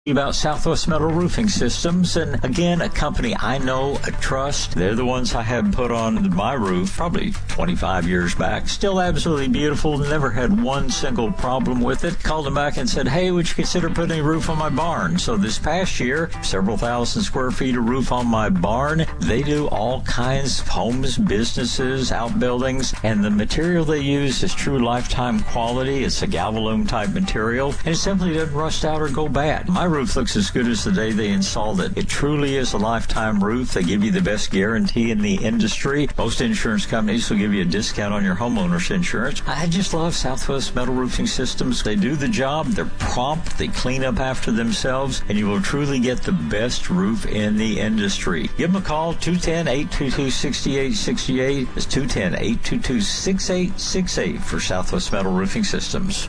About Southwest Metal Roofing Systems, and again, a company I know, I trust. They're the ones I had put on my roof probably 25 years back. Still absolutely beautiful, never had one single problem with it. Called them back and said, hey, would you consider putting a roof on my barn? So this past year, several thousand square feet of roof on my barn. They do all kinds of homes, businesses, outbuildings, and the material they use is true lifetime quality. It's a Galvalume type material, and it simply doesn't rust out or go bad. My roof looks as good as the day they installed it. It truly is a lifetime roof. They give you the best guarantee in the industry. Most insurance companies will give you a discount on your homeowner's insurance. I just love Southwest Metal Roofing Systems. They do the job. They're prompt. They clean up after themselves, and you will truly get the best roof in the industry. Give them a call, 210-822-6868. It's 210-822-6868 for Southwest Metal Roofing Systems.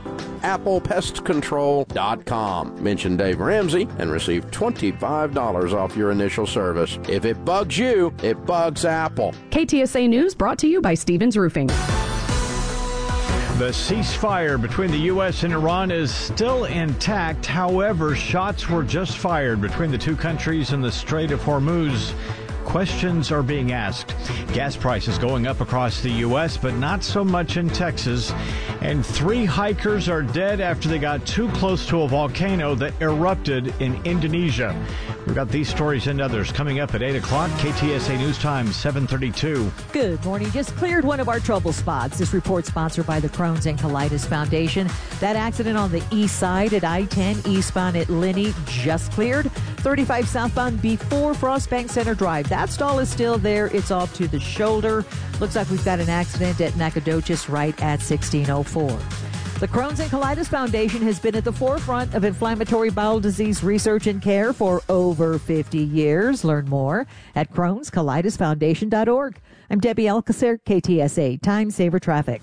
ApplePestControl.com. Mention Dave Ramsey and receive $25 off your initial service. If it bugs you, it bugs Apple. KTSA News brought to you by Stevens Roofing. The ceasefire between the U.S. and Iran is still intact. However, shots were just fired between the two countries in the Strait of Hormuz. Questions are being asked. Gas prices going up across the U.S., but not so much in Texas. And 3 hikers are dead after they got too close to a volcano that erupted in Indonesia. We've got these stories and others coming up at 8 o'clock. KTSA News Time, 7:32. Good morning. Just cleared one of our trouble spots. This report sponsored by the Crohn's and Colitis Foundation. That accident on the east side at I-10 eastbound at Linney just cleared. 35 southbound before Frostbank Center Drive. That stall is still there. It's off to the shoulder. Looks like we've got an accident at Nacogdoches right at 1604. The Crohn's and Colitis Foundation has been at the forefront of inflammatory bowel disease research and care for over 50 years. Learn more at Crohn'sColitisFoundation.org. I'm Debbie Alcacer, KTSA Time Saver Traffic.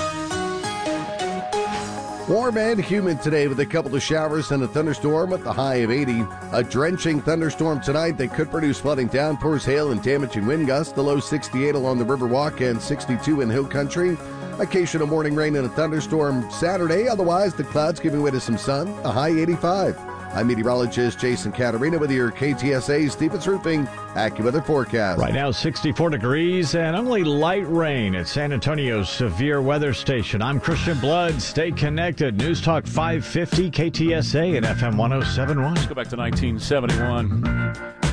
Warm and humid today with a couple of showers and a thunderstorm with the high of 80. A drenching thunderstorm tonight that could produce flooding, downpours, hail, and damaging wind gusts. The low 68 along the Riverwalk and 62 in Hill Country. Occasional morning rain and a thunderstorm Saturday. Otherwise, the clouds giving way to some sun. A high 85. I'm meteorologist Jason Caterina with your KTSA Stevens Roofing AccuWeather forecast. Right now, 64 degrees and only light rain at San Antonio's severe weather station. I'm Christian Blood. Stay connected. News Talk 550 KTSA and FM 107.1. Let's go back to 1971.